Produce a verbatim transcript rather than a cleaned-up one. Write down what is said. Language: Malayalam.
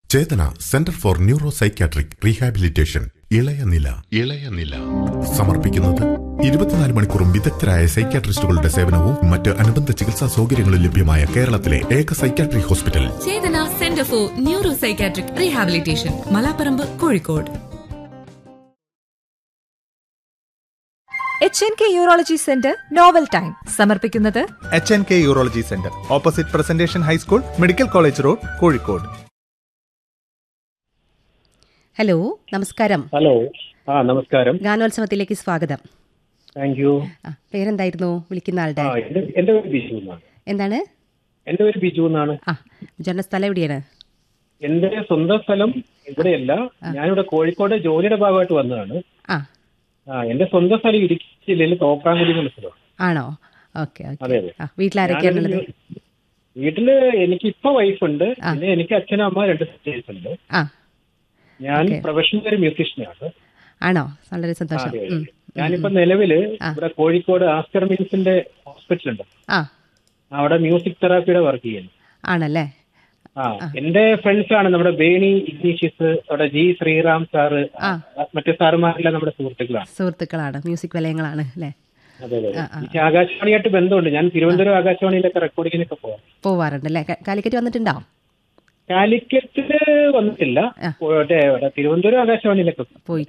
Chetana centre for neuro psychiatric rehabilitation ഇളയനില ഇളയനില സമർപ്പിക്കുന്നത് ഇരുപത്തിനാല് മണിക്കൂറും വിദഗ്ധരായ സൈക്യാട്രിസ്റ്റുകളുടെ സേവനവും മറ്റ് അനുബന്ധ ചികിത്സാ സൗകര്യങ്ങളും ലഭ്യമായ കേരളത്തിലെ ഏക psychiatric hospital Chetana centre for neuro psychiatric rehabilitation Malaparamba Kozhikode. H N K urology centre novel time സമർപ്പിക്കുന്നത് H N K urology centre opposite presentation high school medical college road Kozhikode. Hello, നമസ്കാരം. ഹലോ, ആ നമസ്കാരം. ഗാനോത്സവത്തിലേക്ക് സ്വാഗതം. Thank you. പേരെന്തായിരുന്നു വിളിക്കുന്ന ആളുടെ? എന്റെ പേര് ബിജു എന്നാണ്. എന്താണ്? എന്റെ പേര് ബിജു എന്നാണ്. ആ, ജന്മസ്ഥലം എവിടെയാണ്? എന്റെ സ്വന്തം സ്ഥലം ഇവിടെയല്ല, ഞാനിവിടെ കോഴിക്കോട് ജോലിയുടെ ഭാഗമായിട്ട് വന്നതാണ്. ആ ആ എന്റെ സ്വന്തം സ്ഥലം ഇടുക്കി ജില്ലയിൽ തോപ്രാങ്കുടി എന്ന സ്ഥലം. ആണോ? ഓക്കെ അതെ ഓക്കെ. അതെ. വീട്ടിലാരൊക്കെയാണുള്ളത്? വീട്ടില് എനിക്ക് ഇപ്പൊ വൈഫുണ്ട്, പിന്നെ എനിക്ക് അച്ഛനും അമ്മ രണ്ട് സിസ്റ്റേഴ്സ് ഉണ്ട്. ആ, ഞാൻ പ്രൊഫഷണൽ ഒരു മ്യൂസീഷ്യനാണ്. ആണോ? വളരെ സന്തോഷം. ഉം. ഞാനിപ്പോ നിലവില് ഇവിടെ കോഴിക്കോട് ആസ്റ്റർ മിൽസിന്റെ ഹോസ്പിറ്റൽ ഉണ്ട്, ആ അവിടെ മ്യൂസിക് തെറാപ്പിയുടെ വർക്ക് ചെയ്യുന്നു. ആണല്ലേ? ആ എന്റെ ഫ്രണ്ട്സ് ആണ് നമ്മുടെ ബേണി ഇഗ്നീഷ്യസ്, അവിടെ ജി ശ്രീറാം സാറ്, മറ്റു സാറുമാരെല്ലാം നമ്മുടെ സുഹൃത്തുക്കളാണ്. സുഹൃത്തുക്കളാണ്, മ്യൂസിക് വലയങ്ങളാണ് അല്ലേ? അതെ അതെ. എനിക്ക് ആകാശവാണിയായിട്ട് ബന്ധമുണ്ട്. ഞാൻ തിരുവനന്തപുരം ആകാശവാണിയിലൊക്കെ റെക്കോർഡിങ്ങിനൊക്കെ പോവാം പോവാറുണ്ട് അല്ലേ? കാലിക്കറ്റ് വന്നിട്ടുണ്ടോ? കാലിക്കറ്റില് വന്നിട്ടില്ല, തിരുവനന്തപുരം ആകാശവാണിയിലൊക്കെ പോയി